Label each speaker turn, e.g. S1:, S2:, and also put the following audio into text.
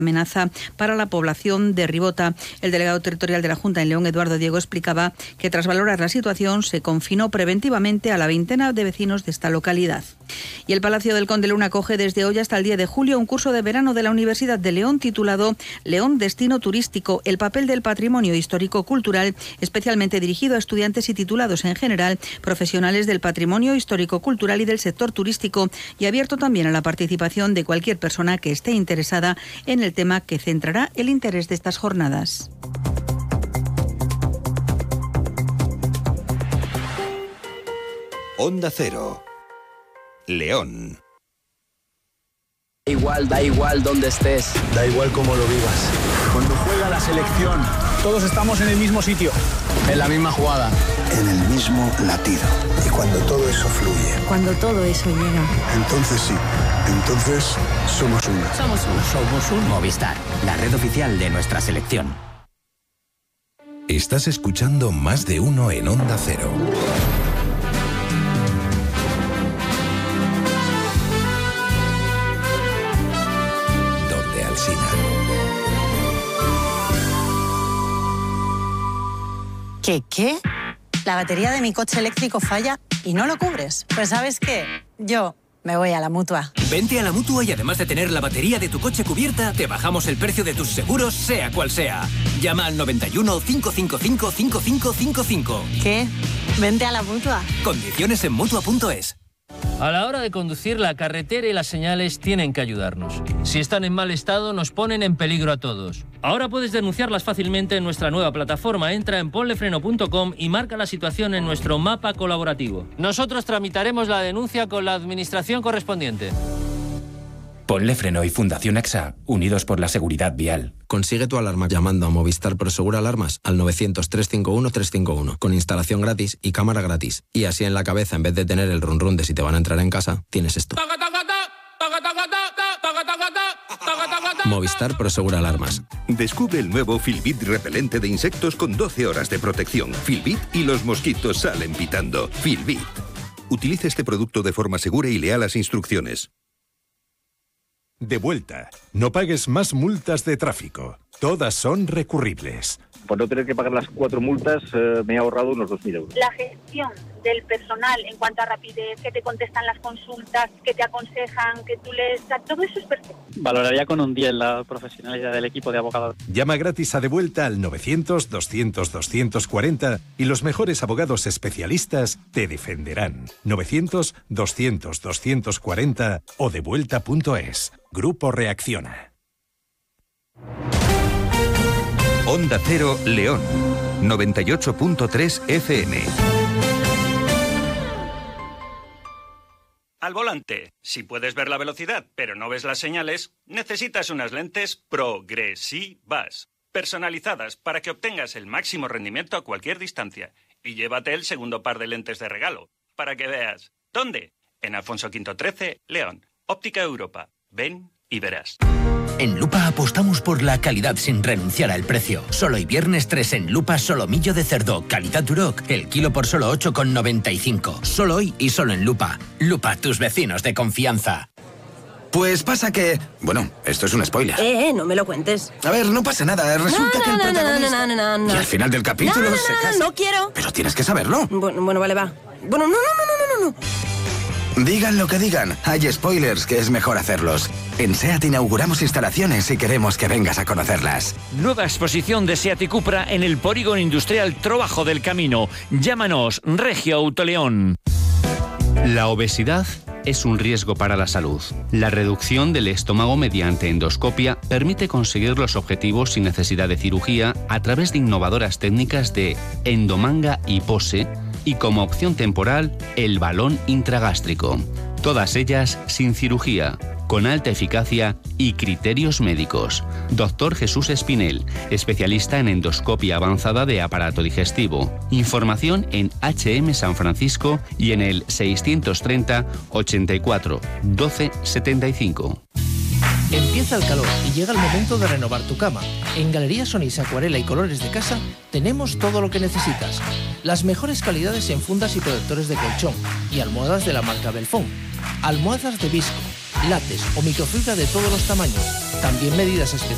S1: amenaza para la población de Ribota. El delegado territorial de la Junta en León, Eduardo Diego, explicaba que tras valorar la situación se confinó preventivamente a la veintena de vecinos de esta localidad. Y el Palacio del Conde Luna acoge desde hoy hasta el 10 de julio un curso de verano de la Universidad de León titulado León Destino Turístico, el papel del patrimonio histórico-cultural, especialmente dirigido a estudiantes y titulados en general, profesionales del patrimonio histórico-cultural y del sector turístico, y abierto también a la participación de cualquier persona que esté interesada en el tema que centrará el interés de estas jornadas.
S2: Onda Cero, León.
S3: Da igual donde estés.
S4: Da igual cómo lo vivas.
S5: Cuando juega la selección, todos estamos en el mismo sitio.
S3: En la misma jugada.
S4: En el mismo latido. Y cuando todo eso fluye.
S6: Cuando todo eso llega.
S4: Entonces sí. Entonces somos uno.
S7: Somos un Movistar, la red oficial de nuestra selección.
S2: Estás escuchando Más de Uno en Onda Cero. Donde Alsina.
S6: ¿Qué? La batería de mi coche eléctrico falla y no lo cubres. Pues ¿sabes qué? Yo me voy a la Mutua.
S8: Vente a la Mutua y además de tener la batería de tu coche cubierta, te bajamos el precio de tus seguros, sea cual sea. Llama al 91 555 5555.
S6: ¿Qué? Vente a la Mutua.
S8: Condiciones en Mutua.es.
S9: A la hora de conducir, la carretera y las señales tienen que ayudarnos. Si están en mal estado, nos ponen en peligro a todos. Ahora puedes denunciarlas fácilmente en nuestra nueva plataforma. Entra en ponlefreno.com y marca la situación en nuestro mapa colaborativo. Nosotros tramitaremos la denuncia con la administración correspondiente.
S10: Ponle Freno y Fundación AXA, unidos por la seguridad vial.
S11: Consigue tu alarma llamando a Movistar Prosegur Alarmas al 900-351-351, con instalación gratis y cámara gratis. Y así en la cabeza, en vez de tener el run run de si te van a entrar en casa, tienes esto. Movistar Prosegur Alarmas.
S2: Descubre el nuevo Filbit repelente de insectos con 12 horas de protección. Filbit y los mosquitos salen pitando. Filbit. Utiliza este producto de forma segura y lea las instrucciones.
S12: De vuelta. No pagues más multas de tráfico. Todas son recurribles.
S13: Por no tener que pagar las 4 multas, me he ahorrado unos 2.000 euros.
S14: La gestión del personal en cuanto a rapidez, que te contestan las consultas, que te aconsejan, que tú les... Todo eso es perfecto.
S15: Valoraría con un 10 la profesionalidad del equipo de abogados.
S12: Llama gratis a De Vuelta al 900-200-240 y los mejores abogados especialistas te defenderán. 900-200-240 o devuelta.es. Grupo Reacciona.
S2: Onda Cero, León. 98.3 FM.
S16: Al volante, si puedes ver la velocidad pero no ves las señales, necesitas unas lentes progresivas, personalizadas para que obtengas el máximo rendimiento a cualquier distancia. Y llévate el segundo par de lentes de regalo, para que veas. ¿Dónde? En Alfonso V 13, León. Óptica Europa. Ven y verás.
S7: En Lupa apostamos por la calidad sin renunciar al precio. Solo hoy viernes 3 en Lupa solomillo de cerdo, calidad Duroc, el kilo por solo 8,95. Solo hoy y solo en Lupa. Lupa, tus vecinos de confianza.
S17: Pues pasa que... Bueno, esto es un spoiler.
S6: No me lo cuentes.
S17: A ver, no pasa nada. Resulta que el protagonista...
S6: No.
S17: Y al final del capítulo se casa.
S6: No quiero.
S17: Pero tienes que saberlo.
S6: Bueno, vale, va. Bueno, no.
S17: Digan lo que digan, hay spoilers que es mejor hacerlos. En SEAT inauguramos instalaciones y queremos que vengas a conocerlas.
S18: Nueva exposición de SEAT y Cupra en el Polígono Industrial Trobajo del Camino. Llámanos, Regio Autoleón.
S19: La obesidad es un riesgo para la salud. La reducción del estómago mediante endoscopia permite conseguir los objetivos sin necesidad de cirugía a través de innovadoras técnicas de endomanga y pose, y como opción temporal, el balón intragástrico. Todas ellas sin cirugía, con alta eficacia y criterios médicos. Dr. Jesús Espinel, especialista en endoscopia avanzada de aparato digestivo. Información en HM San Francisco y en el 630 84 12 75.
S20: Empieza el calor y llega el momento de renovar tu cama. En Galerías Onís Acuarela y Colores de Casa tenemos todo lo que necesitas. Las mejores calidades en fundas y protectores de colchón y almohadas de la marca Belfón. Almohadas de visco, látex o microfibra de todos los tamaños. También medidas especiales